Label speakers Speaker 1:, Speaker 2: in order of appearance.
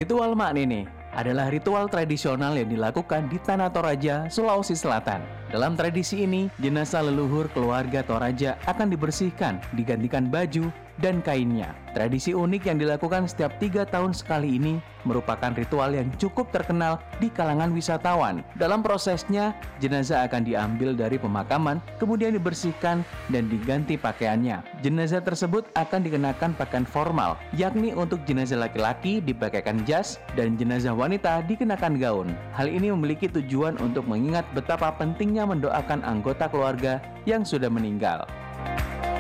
Speaker 1: Ritual Mak Nene adalah ritual tradisional yang dilakukan di Tanah Toraja, Sulawesi Selatan. Dalam tradisi ini, jenazah leluhur keluarga Toraja akan dibersihkan, digantikan baju dan kainnya. Tradisi unik yang dilakukan setiap 3 tahun sekali ini merupakan ritual yang cukup terkenal di kalangan wisatawan. Dalam prosesnya, jenazah akan diambil dari pemakaman, kemudian dibersihkan dan diganti pakaiannya. Jenazah tersebut akan dikenakan pakaian formal, yakni untuk jenazah laki-laki dipakaikan jas dan jenazah wanita dikenakan gaun. Hal ini memiliki tujuan untuk mengingat betapa pentingnya mendoakan anggota keluarga yang sudah meninggal.